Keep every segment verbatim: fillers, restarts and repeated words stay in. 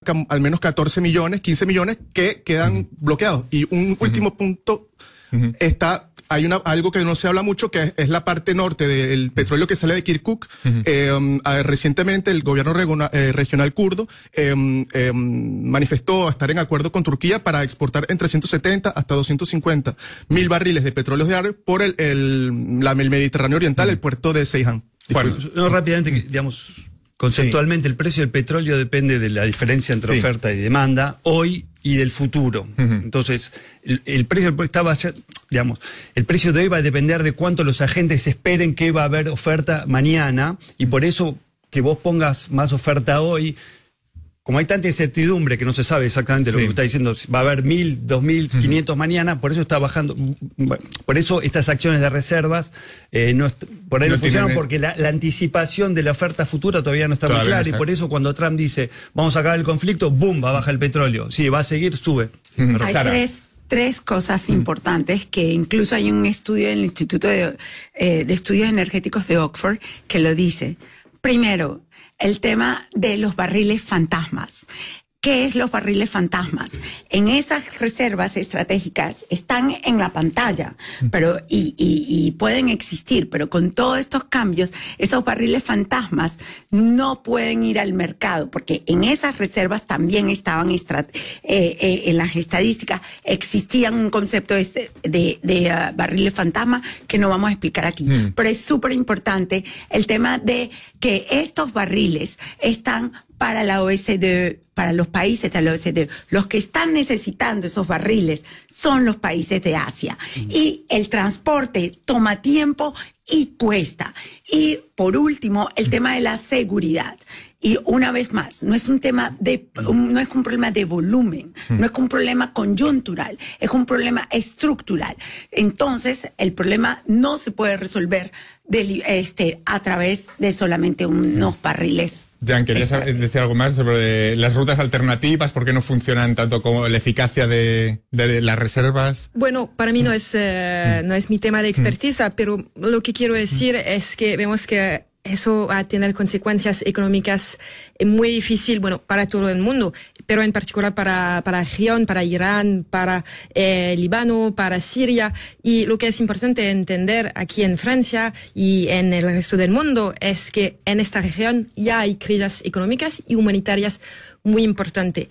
cerca al menos catorce millones, quince millones que quedan uh-huh. bloqueados. Y un último uh-huh. punto uh-huh. está... Hay una, algo que no se habla mucho, que es, es la parte norte del petróleo que sale de Kirkuk. Uh-huh. Eh, um, recientemente el gobierno regional, eh, regional kurdo eh, eh, manifestó estar en acuerdo con Turquía para exportar entre ciento setenta hasta doscientos cincuenta mil barriles de petróleo diarios por el, el, la, el Mediterráneo Oriental, uh-huh. el puerto de Ceyhan. Bueno, no, rápidamente, digamos, conceptualmente sí. el precio del petróleo depende de la diferencia entre sí. oferta y demanda hoy y del futuro. Uh-huh. Entonces, el, el precio estaba, digamos, el precio de hoy va a depender de cuánto los agentes esperen que va a haber oferta mañana, y por eso que vos pongas más oferta hoy, como hay tanta incertidumbre que no se sabe exactamente sí. lo que está diciendo, va a haber mil, dos mil, quinientos uh-huh. mañana, por eso está bajando, bueno, por eso estas acciones de reservas eh, no por ahí no, no funcionan, tienen... porque la, la anticipación de la oferta futura todavía no está todavía muy clara, no está. Y por eso cuando Trump dice, vamos a acabar el conflicto, boom, va a bajar el petróleo. Sí, va a seguir, sube. Uh-huh. Hay tres, tres cosas importantes que incluso hay un estudio en el Instituto de, eh, de Estudios Energéticos de Oxford que lo dice. Primero, el tema de los barriles fantasmas. ¿Qué es los barriles fantasmas? En esas reservas estratégicas están en la pantalla, pero y, y, y pueden existir, pero con todos estos cambios, esos barriles fantasmas no pueden ir al mercado, porque en esas reservas también estaban estrat- eh, eh, en las estadísticas existían un concepto de, de, de uh, barriles fantasmas que no vamos a explicar aquí. Mm. Pero es súper importante el tema de que estos barriles están para la O E C D, para los países de la O E C D. Los que están necesitando esos barriles son los países de Asia. Mm. Y el transporte toma tiempo y cuesta. Y por último, el mm. tema de la seguridad. Y una vez más, no es un tema de, un, no es un problema de volumen, mm. no es un problema coyuntural, es un problema estructural. Entonces, el problema no se puede resolver de, este, a través de solamente unos barriles. Jan, ¿querías decir algo más sobre las rutas alternativas? ¿Por qué no funcionan tanto como la eficacia de, de las reservas? Bueno, para mí no es, eh, no es mi tema de expertiza, pero lo que quiero decir es que vemos que eso va a tener consecuencias económicas muy difíciles, bueno, para todo el mundo, pero en particular para, para la región, para Irán, para eh, Líbano, para Siria. Y lo que es importante entender aquí en Francia y en el resto del mundo es que en esta región ya hay crisis económicas y humanitarias muy importantes.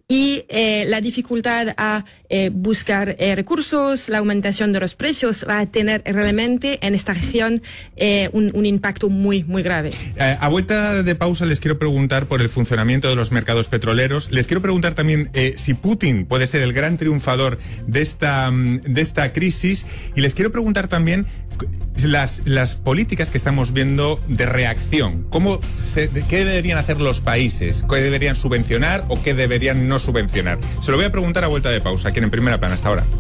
Y eh, la dificultad a eh, buscar eh, recursos, la aumentación de los precios va a tener realmente en esta región eh, un, un impacto muy, muy grave. Eh, a vuelta de pausa les quiero preguntar por el funcionamiento de los mercados petroleros. Les quiero preguntar también eh, si Putin puede ser el gran triunfador de esta, de esta crisis. Y les quiero preguntar también las, las políticas que estamos viendo de reacción. ¿Cómo se, ¿Qué deberían hacer los países? ¿Qué deberían subvencionar o qué deberían no subvencionar? Se lo voy a preguntar a vuelta de pausa, aquí en Primera Plana. Hasta ahora.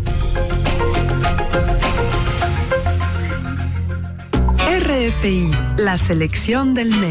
R F I, la selección del mes.